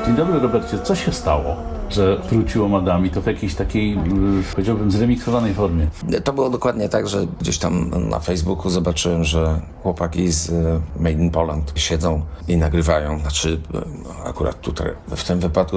Dzień dobry, Robercie. Co się stało, że wróciło Madame i to w jakiejś takiej, powiedziałbym, zremiksowanej formie? To było dokładnie tak, że gdzieś tam na Facebooku zobaczyłem, że chłopaki z Made in Poland siedzą i nagrywają. Znaczy, akurat tutaj w tym wypadku